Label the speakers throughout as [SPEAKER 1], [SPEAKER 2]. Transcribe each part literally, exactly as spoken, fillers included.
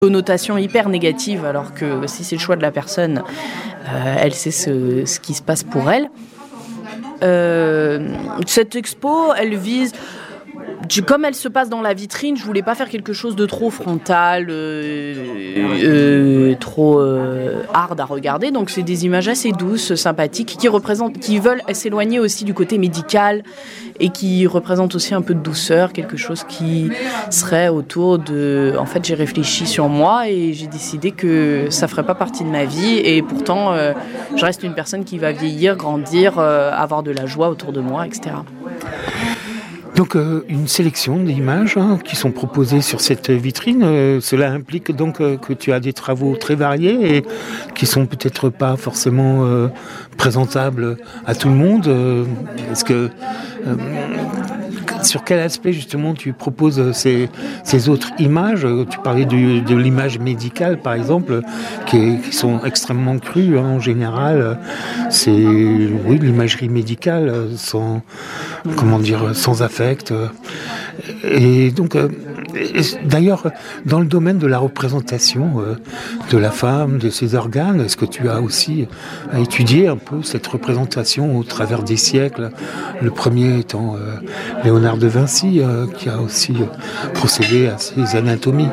[SPEAKER 1] connotation hyper négative, alors que si c'est le choix de la personne, euh, elle sait ce, ce qui se passe pour elle. Euh, cette expo, elle vise... Comme elle se passe dans la vitrine, je voulais pas faire quelque chose de trop frontal, euh, euh, trop euh, hard à regarder. Donc c'est des images assez douces, sympathiques, qui représentent, qui veulent s'éloigner aussi du côté médical et qui représentent aussi un peu de douceur, quelque chose qui serait autour de. En fait, j'ai réfléchi sur moi et j'ai décidé que ça ferait pas partie de ma vie. Et pourtant, euh, je reste une personne qui va vieillir, grandir, euh, avoir de la joie autour de moi, et cetera.
[SPEAKER 2] Donc euh, une sélection d'images hein, qui sont proposées sur cette vitrine, euh, cela implique donc euh, que tu as des travaux très variés et qui sont peut-être pas forcément euh, présentables à tout le monde. Euh, est-ce que euh, sur quel aspect justement tu proposes ces, ces autres images ? Tu parlais de, de l'image médicale par exemple, qui, est, qui sont extrêmement crues hein, en général. C'est oui l'imagerie médicale sans comment dire sans affect. Et donc euh, et d'ailleurs dans le domaine de la représentation euh, de la femme, de ses organes, est-ce que tu as aussi étudié un peu cette représentation au travers des siècles, le premier étant euh, Léonard de Vinci euh, qui a aussi euh, procédé à ces anatomies.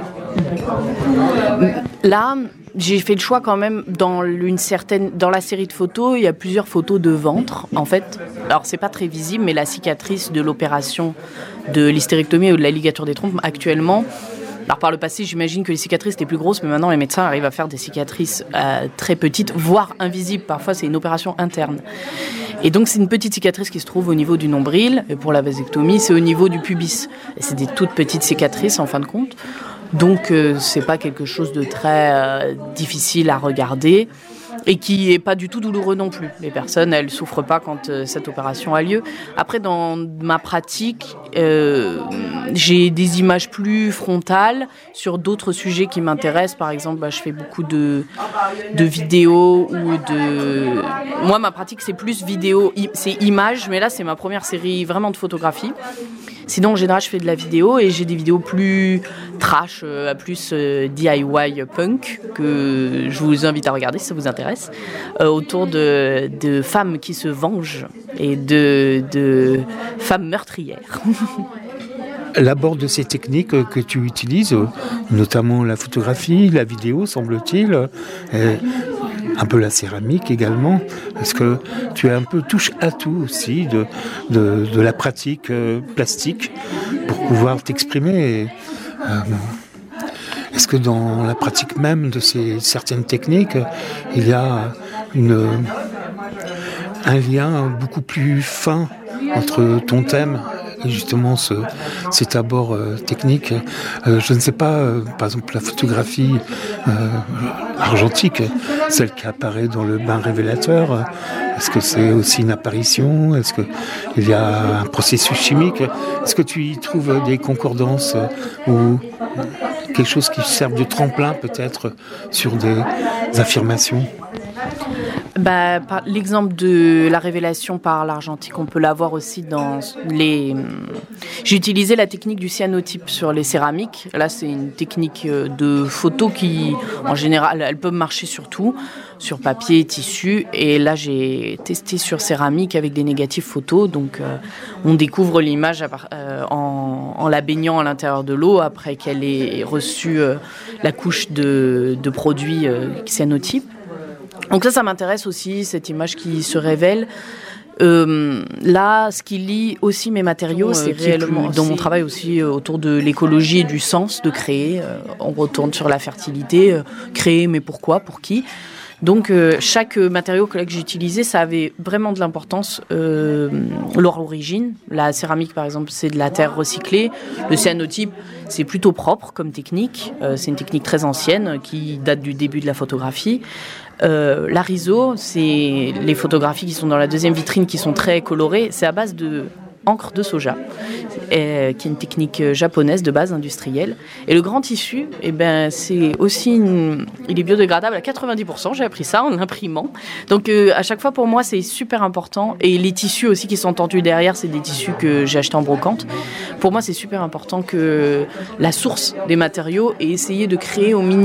[SPEAKER 1] Là, j'ai fait le choix quand même dans une certaine, dans la série de photos, il y a plusieurs photos de ventre. En fait, alors c'est pas très visible, mais la cicatrice de l'opération de l'hystérectomie ou de la ligature des trompes actuellement. Alors par le passé, j'imagine que les cicatrices étaient plus grosses, mais maintenant les médecins arrivent à faire des cicatrices euh, très petites, voire invisibles. Parfois, c'est une opération interne. Et donc, c'est une petite cicatrice qui se trouve au niveau du nombril. Et pour la vasectomie, c'est au niveau du pubis. Et c'est des toutes petites cicatrices, en fin de compte. Donc, euh, c'est pas quelque chose de très euh, difficile à regarder et qui est pas du tout douloureux non plus. Les personnes, elles souffrent pas quand euh, cette opération a lieu. Après, dans ma pratique, euh, j'ai des images plus frontales sur d'autres sujets qui m'intéressent. Par exemple, bah, je fais beaucoup de, de vidéos ou de... Moi, ma pratique, c'est plus vidéo, c'est images, mais là, c'est ma première série vraiment de photographie. Sinon, en général, je fais de la vidéo et j'ai des vidéos plus trash, euh, plus euh, D I Y punk, que je vous invite à regarder si ça vous intéresse, euh, autour de, de femmes qui se vengent et de, de femmes meurtrières.
[SPEAKER 2] L'abord de ces techniques que tu utilises, notamment la photographie, la vidéo, semble-t-il, et un peu la céramique également, est-ce que tu es un peu touche à tout aussi de, de, de la pratique euh, plastique pour pouvoir t'exprimer. euh, Est-ce que dans la pratique même de ces certaines techniques, il y a une, un lien beaucoup plus fin entre ton thème et justement ce, cet abord euh, technique? euh, Je ne sais pas, euh, par exemple la photographie euh, argentique, celle qui apparaît dans le bain révélateur, euh, est-ce que c'est aussi une apparition? Est-ce qu'il y a un processus chimique? Est-ce que tu y trouves des concordances euh, ou quelque chose qui serve de tremplin peut-être sur des affirmations?
[SPEAKER 1] Bah, par l'exemple de la révélation par l'argentique, on peut l'avoir aussi dans les... J'ai utilisé la technique du cyanotype sur les céramiques. Là, c'est une technique de photo qui, en général, elle peut marcher sur tout, sur papier, tissu. Et là, j'ai testé sur céramique avec des négatifs photos. Donc, euh, on découvre l'image à part, euh, en, en la baignant à l'intérieur de l'eau après qu'elle ait reçu euh, la couche de, de produits euh, cyanotypes. Donc ça, ça m'intéresse aussi, cette image qui se révèle. Euh, là, ce qui lie aussi mes matériaux, c'est réellement dans mon travail aussi euh, autour de l'écologie et du sens de créer. Euh, on retourne sur la fertilité, euh, créer, mais pourquoi, pour qui? Donc euh, chaque matériau que, là, que j'ai utilisé, ça avait vraiment de l'importance. Euh, leur origine, la céramique par exemple, c'est de la terre recyclée. Le cyanotype, c'est plutôt propre comme technique. Euh, c'est une technique très ancienne qui date du début de la photographie. Euh, l'arizo, c'est les photographies qui sont dans la deuxième vitrine qui sont très colorées. C'est à base de encre de soja, euh, qui est une technique japonaise de base industrielle. Et le grand tissu, eh ben, c'est aussi une... il est biodégradable à quatre-vingt-dix pour cent. J'ai appris ça en l'imprimant. Donc euh, à chaque fois pour moi c'est super important. Et les tissus aussi qui sont tendus derrière, c'est des tissus que j'ai achetés en brocante. Pour moi c'est super important que la source des matériaux et essayer de créer au minimum